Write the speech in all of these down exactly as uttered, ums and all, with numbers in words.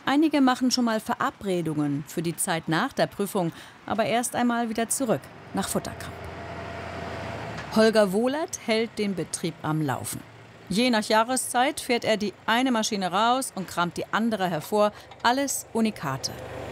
Einige machen schon mal Verabredungen für die Zeit nach der Prüfung, aber erst einmal wieder zurück nach Futterkamp. Holger Wohlert hält den Betrieb am Laufen. Je nach Jahreszeit fährt er die eine Maschine raus und kramt die andere hervor. Alles Unikate.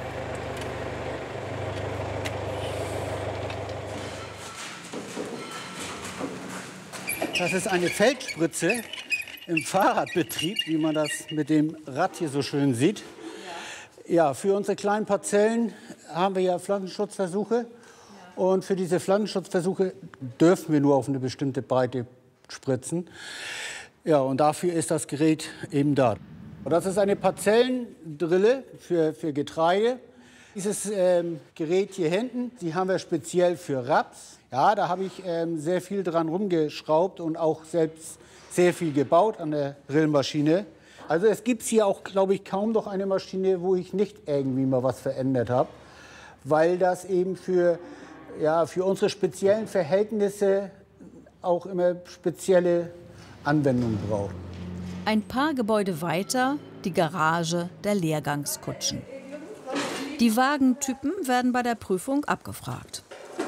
Das ist eine Feldspritze im Fahrradbetrieb, wie man das mit dem Rad hier so schön sieht. Ja, für unsere kleinen Parzellen haben wir ja Pflanzenschutzversuche. Und für diese Pflanzenschutzversuche dürfen wir nur auf eine bestimmte Breite spritzen. Ja, und dafür ist das Gerät eben da. Und das ist eine Parzellendrille für, für Getreide. Dieses ähm, Gerät hier hinten, die haben wir speziell für Raps. Ja, da habe ich ähm, sehr viel dran rumgeschraubt und auch selbst sehr viel gebaut an der Drillmaschine. Also es gibt hier auch, glaube ich, kaum noch eine Maschine, wo ich nicht irgendwie mal was verändert habe. Weil das eben für, ja, für unsere speziellen Verhältnisse auch immer spezielle Anwendungen braucht. Ein paar Gebäude weiter die Garage der Lehrgangskutschen. Die Wagentypen werden bei der Prüfung abgefragt.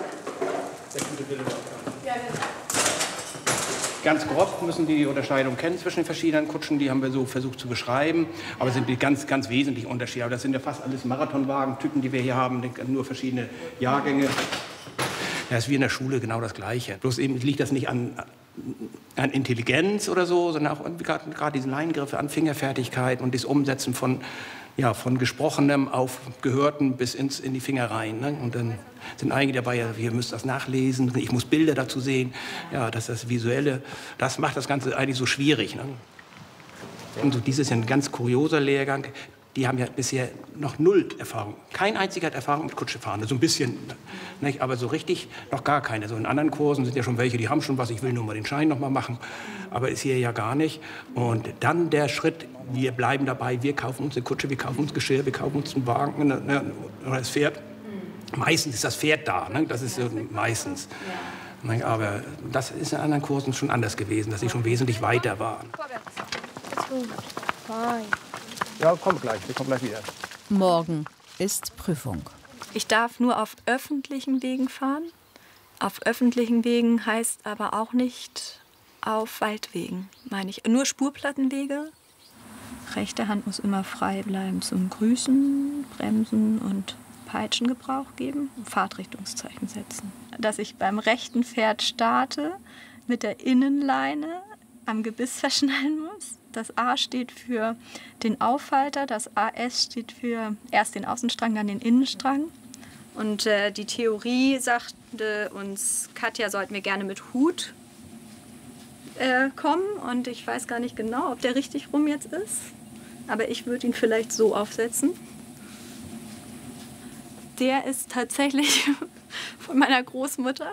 Ganz grob müssen die die Unterscheidung kennen zwischen den verschiedenen Kutschen. Die haben wir so versucht zu beschreiben. Aber es sind die ganz, ganz wesentlichen Unterschiede. Aber das sind ja fast alles Marathonwagentypen, die wir hier haben. Nur verschiedene Jahrgänge. Das ist wie in der Schule genau das Gleiche. Bloß eben liegt das nicht an, an Intelligenz oder so, sondern auch gerade diese Leingriffe an Fingerfertigkeit und das Umsetzen von, ja, von Gesprochenem auf Gehörten bis ins, in die Finger rein. Ne? Und dann sind einige dabei, ja, ihr müsst das nachlesen, ich muss Bilder dazu sehen. Ja, das ist das Visuelle. Das macht das Ganze eigentlich so schwierig. Ne? Und so, dieses ist ein ganz kurioser Lehrgang. Die haben ja bisher noch null Erfahrung. Kein einziger hat Erfahrung mit Kutschefahren. So ein bisschen, nicht? Aber so richtig noch gar keine. So in anderen Kursen sind ja schon welche, die haben schon was. Ich will nur mal den Schein noch mal machen. Aber ist hier ja gar nicht. Und dann der Schritt, wir bleiben dabei. Wir kaufen uns eine Kutsche, wir kaufen uns Geschirr, wir kaufen uns einen Wagen ne, oder das Pferd. Meistens ist das Pferd da. Ne? Das ist so meistens. Aber das ist in anderen Kursen schon anders gewesen, dass sie schon wesentlich weiter waren. Ja, komm gleich, wir kommen gleich wieder. Morgen ist Prüfung. Ich darf nur auf öffentlichen Wegen fahren. Auf öffentlichen Wegen heißt aber auch nicht auf Waldwegen, meine ich. Nur Spurplattenwege. Rechte Hand muss immer frei bleiben zum Grüßen, Bremsen und Peitschengebrauch geben, Fahrtrichtungszeichen setzen. Dass ich beim rechten Pferd starte, mit der Innenleine am Gebiss verschnallen muss. Das A steht für den Aufhalter, das A S steht für erst den Außenstrang, dann den Innenstrang. Und äh, die Theorie sagte uns, Katja, sollten wir gerne mit Hut äh, kommen. Und ich weiß gar nicht genau, ob der richtig rum jetzt ist. Aber ich würde ihn vielleicht so aufsetzen. Der ist tatsächlich von meiner Großmutter.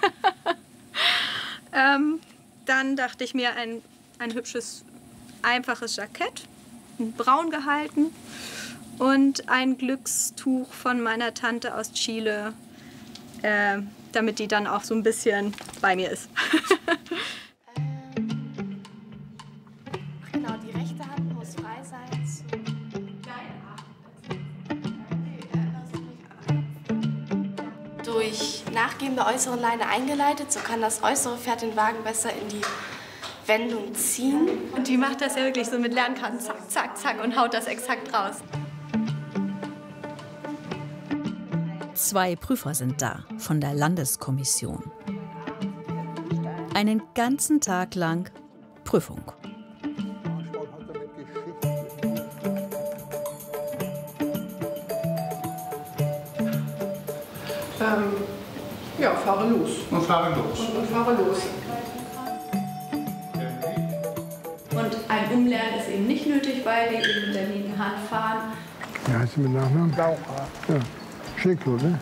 ähm, dann dachte ich mir, ein, ein hübsches, einfaches Jackett, braun gehalten und ein Glückstuch von meiner Tante aus Chile, äh, damit die dann auch so ein bisschen bei mir ist. Genau, die rechte Hand muss frei sein. Durch Nachgeben der äußeren Leine eingeleitet, so kann das äußere Pferd den Wagen besser in die Wendung ziehen. Und die macht das ja wirklich so mit Lernkarten, zack, zack, zack, und haut das exakt raus. Zwei Prüfer sind da von der Landeskommission. Einen ganzen Tag lang Prüfung. Ähm, ja, fahre los. Und fahre los. Und, und fahre los. Und ein Umlernen ist eben nicht nötig, weil wir eben mit der linken Hand fahren. Wie heißt sie mit Nachnamen? Laucher. Ja, Schicko, ne?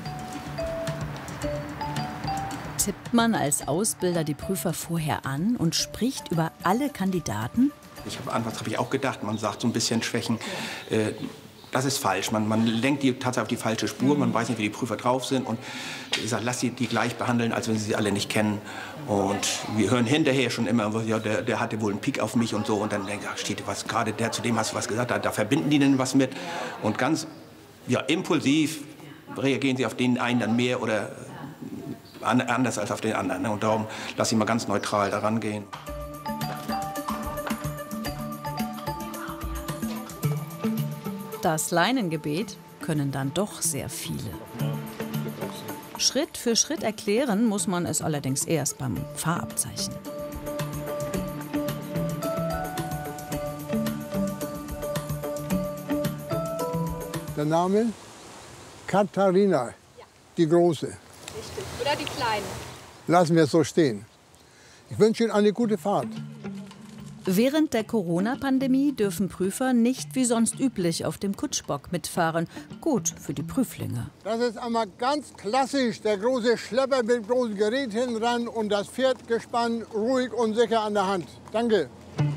Tippt man als Ausbilder die Prüfer vorher an und spricht über alle Kandidaten? Ich habe, anfangs habe ich auch gedacht, man sagt so ein bisschen Schwächen. Äh, das ist falsch. Man, man lenkt die tatsächlich auf die falsche Spur. Man weiß nicht, wie die Prüfer drauf sind. Und wie gesagt, lass sie die gleich behandeln, als wenn sie sie alle nicht kennen. Und wir hören hinterher schon immer, ja, der, der hatte wohl einen Pik auf mich und so. Und dann denke ich, steht was, gerade der, zu dem hast du was gesagt, da, da verbinden die denn was mit. Und ganz ja, impulsiv reagieren sie auf den einen dann mehr oder an, anders als auf den anderen. Ne? Und darum lass ich mal ganz neutral daran gehen. Das Leinengebet können dann doch sehr viele. Schritt für Schritt erklären muss man es allerdings erst beim Fahrabzeichen. Der Name? Katharina, die Große. Richtig. Oder die Kleine. Lassen wir es so stehen. Ich wünsche Ihnen eine gute Fahrt. Während der Corona-Pandemie dürfen Prüfer nicht wie sonst üblich auf dem Kutschbock mitfahren. Gut für die Prüflinge. Das ist einmal ganz klassisch. Der große Schlepper mit dem großen Gerät hinten ran und das Pferdgespann ruhig und sicher an der Hand. Danke.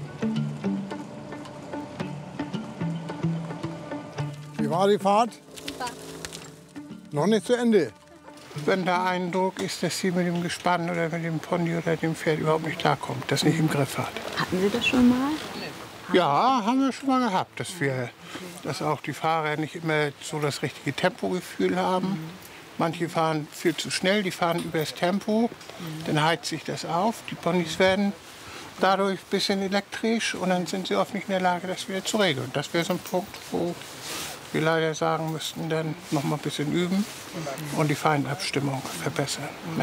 Wie war die Fahrt? Super. Noch nicht zu Ende. Wenn der Eindruck ist, dass sie mit dem Gespann oder mit dem Pony oder dem Pferd überhaupt nicht klarkommt, das nicht im Griff hat. Hatten Sie das schon mal? Ja, haben wir schon mal gehabt, dass wir, dass auch die Fahrer nicht immer so das richtige Tempogefühl haben. Manche fahren viel zu schnell, die fahren über das Tempo, dann heizt sich das auf. Die Ponys werden dadurch ein bisschen elektrisch und dann sind sie oft nicht in der Lage, das wieder zu regeln. Das wäre so ein Punkt, wo wir leider sagen müssten, dann noch mal ein bisschen üben und die Feinabstimmung verbessern. Ne?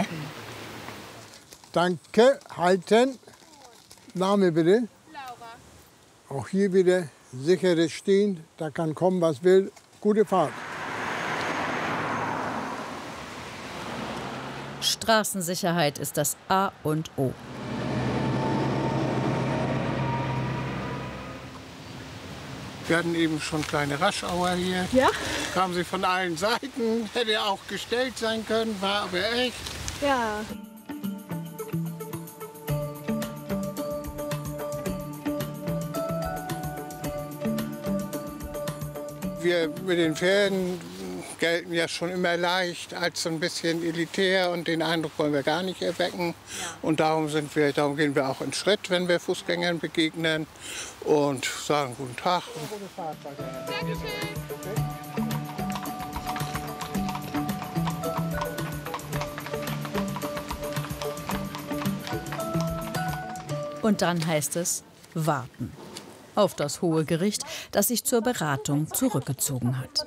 Danke, halten. Name bitte? Laura. Auch hier wieder sicheres Stehen, da kann kommen, was will. Gute Fahrt. Straßensicherheit ist das A und O. Wir hatten eben schon kleine Raschauer hier. Ja? Kamen sie von allen Seiten, hätte auch gestellt sein können, war aber echt. Ja. Wir mit den Pferden gelten ja schon immer leicht als so ein bisschen elitär und den Eindruck wollen wir gar nicht erwecken. Ja. Und darum, sind wir, darum gehen wir auch in Schritt, wenn wir Fußgängern begegnen und sagen guten Tag. Gute Fahrt. Und dann heißt es warten auf das Hohe Gericht, das sich zur Beratung zurückgezogen hat.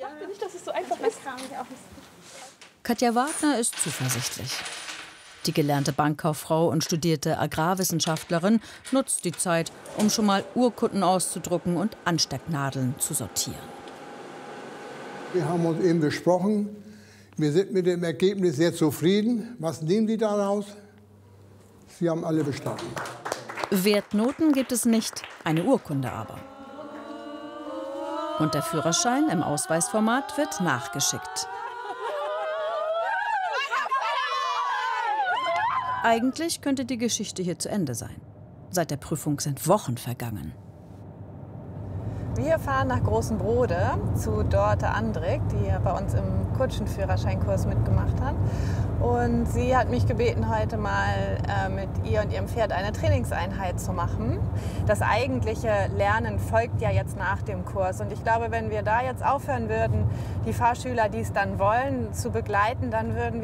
Katja Wagner ist zuversichtlich. Die gelernte Bankkauffrau und studierte Agrarwissenschaftlerin nutzt die Zeit, um schon mal Urkunden auszudrucken und Anstecknadeln zu sortieren. Wir haben uns eben besprochen. Wir sind mit dem Ergebnis sehr zufrieden. Was nehmen Sie daraus? Sie haben alle bestanden. Wertnoten gibt es nicht, eine Urkunde aber. Und der Führerschein im Ausweisformat wird nachgeschickt. Eigentlich könnte die Geschichte hier zu Ende sein. Seit der Prüfung sind Wochen vergangen. Wir fahren nach Großen Brode zu Dorte Andrik, die ja bei uns im Kutschenführerscheinkurs mitgemacht hat. Und sie hat mich gebeten, heute mal äh, mit ihr und ihrem Pferd eine Trainingseinheit zu machen. Das eigentliche Lernen folgt ja jetzt nach dem Kurs. Und ich glaube, wenn wir da jetzt aufhören würden, die Fahrschüler, die es dann wollen, zu begleiten, dann würden wir